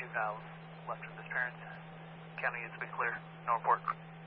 left of this parent. County is to be clear. No report.